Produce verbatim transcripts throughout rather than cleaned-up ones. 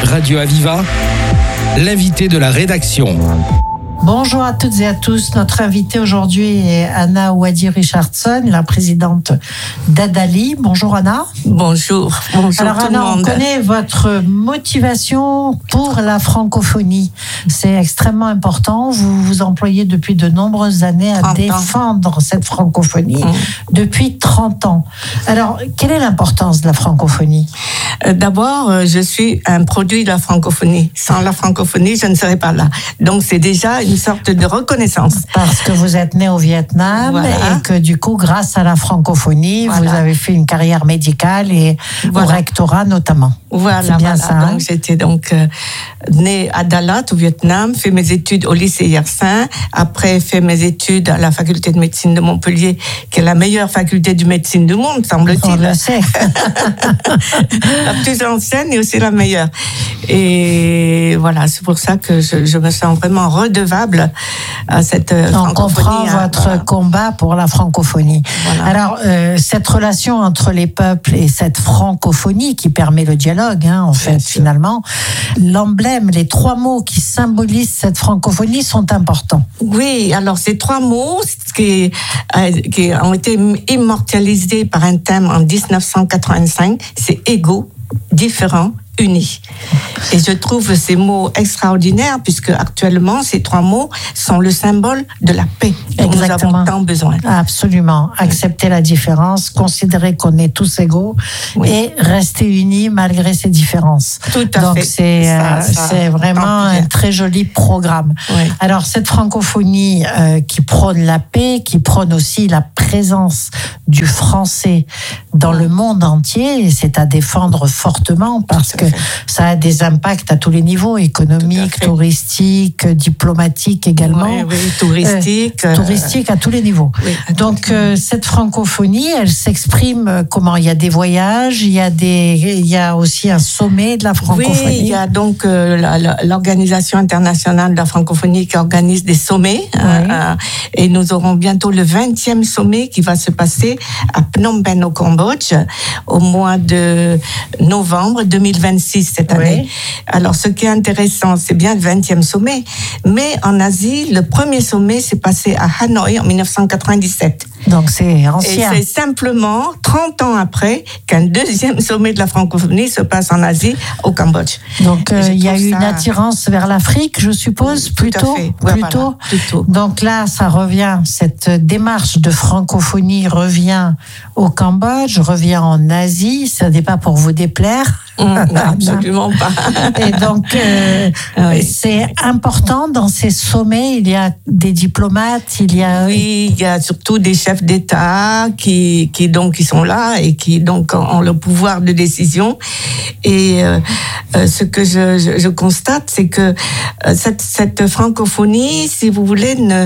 Radio Aviva, l'invité de la rédaction. Bonjour à toutes et à tous. Notre invitée aujourd'hui est Anna Ouadi-Richardson, la présidente d'Adali. Bonjour Anna. Bonjour. Bonjour Alors tout Anna, le monde. on connaît votre motivation pour la francophonie. C'est extrêmement important. Vous vous employez depuis de nombreuses années à défendre cette francophonie mmh. depuis trente ans. Alors, quelle est l'importance de la francophonie ? euh, D'abord, euh, je suis un produit de la francophonie. Sans la francophonie, je ne serais pas là. Donc, c'est déjà une sorte de reconnaissance. Parce que vous êtes né au Vietnam voilà. et que du coup, grâce à la francophonie, voilà. vous avez fait une carrière médicale et voilà. au rectorat notamment. Voilà, c'est bien voilà. ça. Hein? Donc, j'étais donc euh, née à Dalat au Vietnam, fait mes études au lycée Yersin, après fait mes études à la faculté de médecine de Montpellier, qui est la meilleure faculté de médecine du monde, semble-t-il. On le sait. La plus ancienne et aussi la meilleure. Et voilà, c'est pour ça que je, je me sens vraiment redevable à cette on francophonie. On comprend votre voilà. combat pour la francophonie. Voilà. Alors, euh, cette relation entre les peuples et cette francophonie qui permet le dialogue, hein, en fait, finalement, l'emblème, les trois mots qui symbolisent cette francophonie sont importants. Oui, alors ces trois mots qui, euh, qui ont été immortalisés par un thème en dix-neuf cent quatre-vingt-cinq, c'est égaux, différents, unis. Et je trouve ces mots extraordinaires puisque actuellement ces trois mots sont le symbole de la paix dont Exactement. nous avons tant besoin. Absolument. Accepter la différence, considérer qu'on est tous égaux oui. et rester unis malgré ces différences. Tout à Donc fait. c'est ça, ça, c'est vraiment un très joli programme. Oui. Alors cette francophonie euh, qui prône la paix, qui prône aussi la présence du français dans le monde entier, et c'est à défendre fortement parce que ça a des impacts à tous les niveaux, économiques, touristiques, diplomatiques également. Oui, oui, touristique. Euh, touristique à tous les niveaux. Oui, Donc euh, cette francophonie, elle s'exprime comment ? Il y a des voyages, il y a, des, il y a aussi un sommet de la francophonie. Oui, il y a donc euh, la, la, l'Organisation internationale de la francophonie qui organise des sommets. Oui. Euh, et nous aurons bientôt le vingtième sommet qui va se passer à Phnom Penh au Cambodge au mois de novembre deux mille vingt-six cette année. Oui. Alors, ce qui est intéressant, c'est bien le vingtième sommet, mais en Asie, le premier sommet s'est passé à Hanoï en dix-neuf cent quatre-vingt-dix-sept. Donc, c'est ancien. Et c'est simplement trente ans après qu'un deuxième sommet de la francophonie se passe en Asie, au Cambodge. Donc, euh, il y a eu ça... une attirance vers l'Afrique, je suppose, plutôt. Ouais, plutôt. Voilà, plutôt. Donc là, ça revient, cette démarche de francophonie revient au Cambodge, revient en Asie. Ça n'est pas pour vous déplaire. Mmh, absolument pas. Et donc, euh, oui. c'est important dans ces sommets. Il y a des diplomates, il y a. Oui, il y a surtout des chefs d'État qui, qui donc qui sont là et qui donc ont le pouvoir de décision. Et euh, ce que je, je, je constate, c'est que cette, cette francophonie, si vous voulez, ne,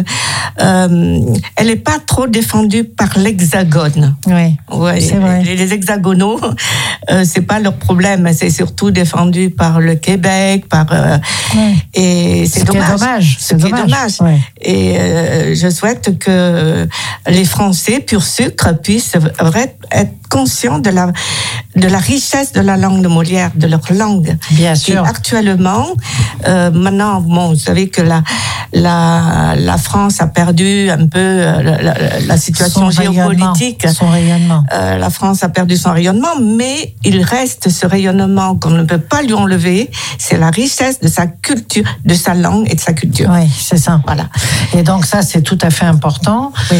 euh, elle n'est pas trop défendue par l'Hexagone. Oui. Ouais, c'est vrai. Les, les hexagonaux, euh, c'est pas leur problème. Mais c'est surtout défendu par le Québec, par euh, ouais. et c'est dommage. dommage. C'est dommage. dommage. Ouais. Et euh, je souhaite que les Français pur sucre puissent être conscients de la de la richesse de la langue de Molière, de leur langue. Bien sûr. Et actuellement, euh, maintenant, bon, vous savez que la la la France a perdu un peu la, la, la situation son géopolitique. Rayonnement. Son rayonnement. Euh, la France a perdu son rayonnement, mais il reste ce rayonnement qu'on ne peut pas lui enlever, c'est la richesse de sa culture, de sa langue et de sa culture. Oui, c'est ça. Voilà. Et donc ça, c'est tout à fait important. Oui.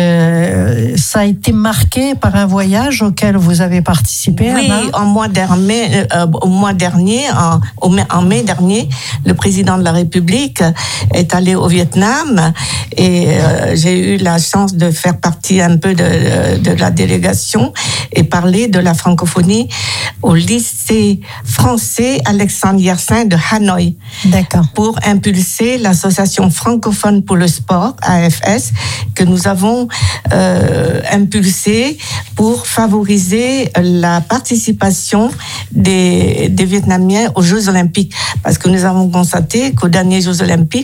Euh, ça a été marqué par un voyage auquel vous avez participé. Oui, Anna ? en mois dernier, euh, au mois dernier, en, au mai, en mai dernier, le président de la République est allé au Vietnam et euh, j'ai eu la chance de faire partie un peu de, de la délégation et parler de la francophonie au lycée français Alexandre Yersin de Hanoï. D'accord. Pour impulser l'association francophone pour le sport, A F S, que nous avons euh, impulsée pour favoriser la participation des, des Vietnamiens aux Jeux Olympiques. Parce que nous avons constaté qu'aux derniers Jeux Olympiques,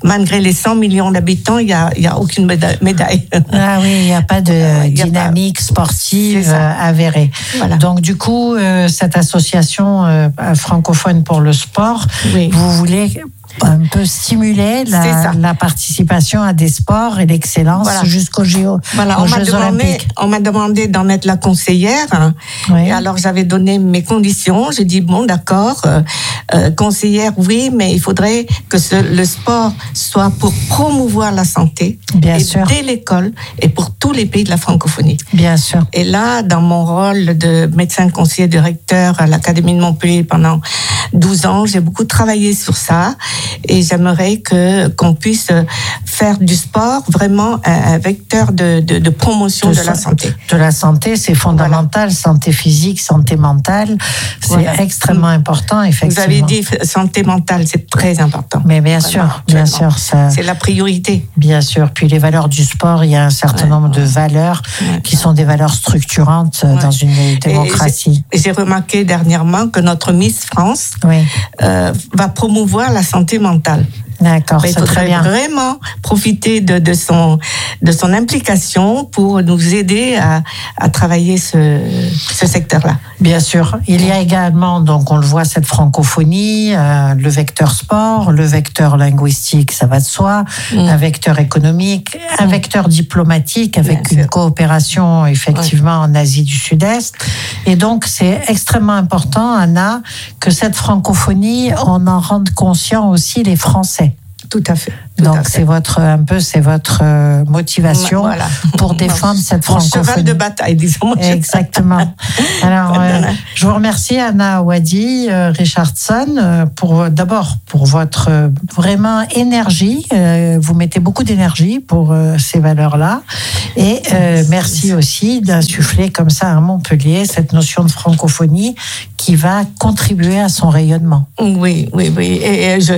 malgré les cent millions d'habitants, il n'y a, il y a aucune médaille. Ah oui, il n'y a pas de euh, dynamique pas... sportive euh, avérée. Voilà. Donc du coup, euh, cette association euh, francophone pour le sport, oui. vous voulez un peu stimuler la, la participation à des sports et l'excellence voilà. jusqu'aux Jeux, voilà, aux on Jeux m'a demandé, olympiques. On m'a demandé d'en être la conseillère. Oui. Et alors j'avais donné mes conditions. J'ai dit bon d'accord, euh, euh, conseillère oui, mais il faudrait que ce, le sport soit pour promouvoir la santé. Bien et sûr. Dès l'école et pour tous les pays de la francophonie. Bien sûr. Et là, dans mon rôle de médecin conseiller directeur à l'Académie de Montpellier pendant douze ans, j'ai beaucoup travaillé sur ça. Et j'aimerais que qu'on puisse faire du sport vraiment un, un vecteur de, de, de promotion de, de la santé. De la santé, c'est fondamental. Voilà. Santé physique, santé mentale, c'est voilà. extrêmement important, effectivement. Vous avez dit santé mentale, c'est très important. Mais bien voilà, sûr, bien sûr. Ça, c'est la priorité. Bien sûr. Puis les valeurs du sport, il y a un certain ouais. nombre de valeurs ouais. qui sont des valeurs structurantes ouais. dans une démocratie. Et j'ai, j'ai remarqué dernièrement que notre Miss France oui. euh, va promouvoir la santé mentale. D'accord, il faudrait vraiment profiter de, de, son, de son implication pour nous aider à, à travailler ce, ce secteur-là. Bien sûr. Il y a également, donc on le voit, cette francophonie, euh, le vecteur sport, le vecteur linguistique, ça va de soi, mmh. un vecteur économique, un mmh. vecteur diplomatique avec Bien une sûr. coopération effectivement ouais. en Asie du Sud-Est. Et donc c'est extrêmement important, Anna, que cette francophonie, on en rende conscient aussi les Français. Tout à fait. Tout Donc à fait. c'est votre un peu c'est votre euh, motivation voilà. pour défendre cette francophonie. Mon cheval de bataille, disons. Exactement. Alors euh, je vous remercie Anna Wadi euh, Richardson euh, pour d'abord pour votre euh, vraiment énergie. Euh, vous mettez beaucoup d'énergie pour euh, ces valeurs-là et euh, merci aussi d'insuffler comme ça à Montpellier cette notion de francophonie qui va contribuer à son rayonnement. Oui, oui, oui. Et, et je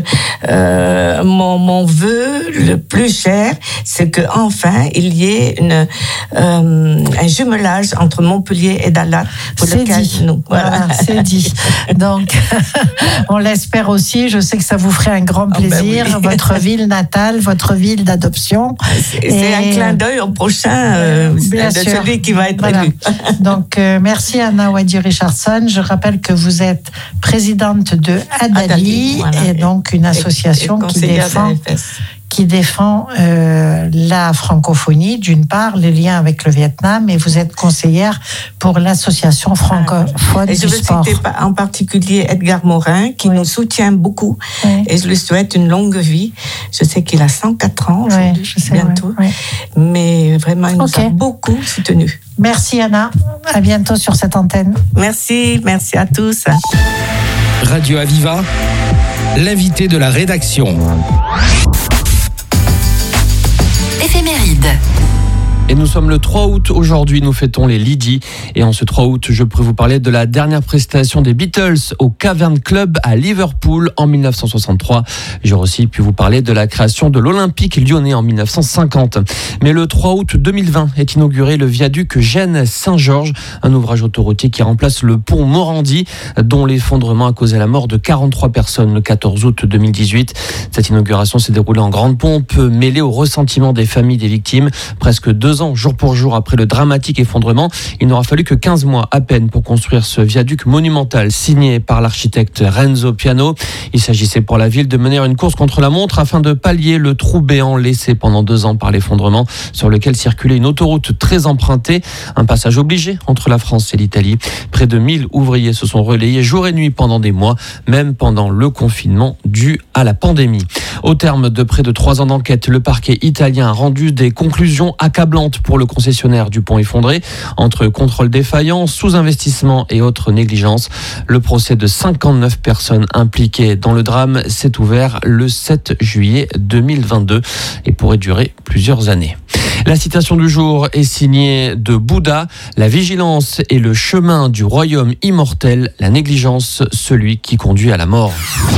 euh, mon mon vœu le plus cher, c'est que enfin il y ait une, euh, un jumelage entre Montpellier et Dalat. Pour c'est lequel dit. Nous, voilà. Voilà, c'est dit. Donc, on l'espère aussi. Je sais que ça vous ferait un grand plaisir. Oh ben oui. Votre ville natale, votre ville d'adoption. C'est, et... c'est un clin d'œil au prochain euh, Bien de sûr. celui qui va être voilà. élu. Donc, euh, merci Anna Wadi Richardson. Je rappelle que vous êtes présidente de Adali, Adali voilà. et donc une association et, et qui défend. qui défend euh, la francophonie, d'une part, les liens avec le Vietnam, et vous êtes conseillère pour l'association francophone et du sport. Je veux citer en particulier Edgar Morin, qui oui. nous soutient beaucoup, oui. et je lui souhaite une longue vie. Je sais qu'il a cent quatre ans aujourd'hui, oui, je sais, bientôt, oui. Oui. mais vraiment, il okay. nous a beaucoup soutenus. Merci Anna, à bientôt sur cette antenne. Merci, merci à tous. Radio Aviva, l'invité de la rédaction. Éphéméride. Et nous sommes le trois août. Aujourd'hui, nous fêtons les Lydie. Et en ce trois août, je pourrais vous parler de la dernière prestation des Beatles au Cavern Club à Liverpool en dix-neuf cent soixante-trois. J'aurais aussi pu vous parler de la création de l'Olympique lyonnais en dix-neuf cent cinquante. Mais le trois août deux mille vingt est inauguré le viaduc Gênes-Saint-Georges, un ouvrage autoroutier qui remplace le pont Morandi, dont l'effondrement a causé la mort de quarante-trois personnes le quatorze août deux mille dix-huit. Cette inauguration s'est déroulée en grande pompe, mêlée au ressentiment des familles des victimes. Presque deux ans, jour pour jour, après le dramatique effondrement, il n'aura fallu que quinze mois à peine pour construire ce viaduc monumental signé par l'architecte Renzo Piano. Il s'agissait pour la ville de mener une course contre la montre afin de pallier le trou béant laissé pendant deux ans par l'effondrement, sur lequel circulait une autoroute très empruntée, un passage obligé entre la France et l'Italie. Près de mille ouvriers se sont relayés jour et nuit pendant des mois, même pendant le confinement dû à la pandémie. Au terme de près de trois ans d'enquête, le parquet italien a rendu des conclusions accablantes pour le concessionnaire du pont effondré, entre contrôle défaillant, sous-investissement et autres négligences. Le procès de cinquante-neuf personnes impliquées dans le drame s'est ouvert le sept juillet deux mille vingt-deux et pourrait durer plusieurs années. La citation du jour est signée de Bouddha. La vigilance est le chemin du royaume immortel, la négligence, celui qui conduit à la mort.